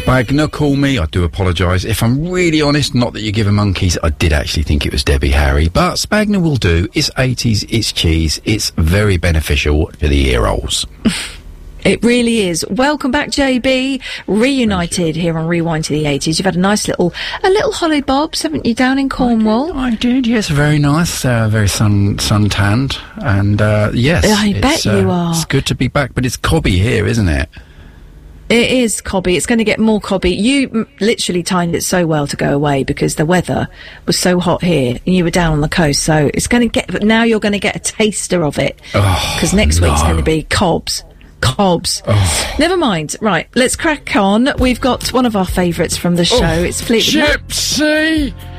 Spagna, call me. I do apologise. If I'm really honest, not that you give her monkeys, I did actually think it was Debbie Harry, but Spagna will do. It's 80s, it's cheese, it's very beneficial to the ear holes. It really is. Welcome back, JB. Reunited here on Rewind to the 80s. You've had a nice little hollybobs, haven't you, down in Cornwall? I did, yes. Very nice. Very sun-tanned. And, yes. I bet you are. It's good to be back, but it's cobby here, isn't it? It is cobby. It's going to get more cobby. You literally timed it so well to go away because the weather was so hot here and you were down on the coast. So it's going to get... But now you're going to get a taster of it. Because next week's going to be cobs. Oh. Never mind. Right, let's crack on. We've got one of our favourites from the show. It's Fleetwood Gypsy!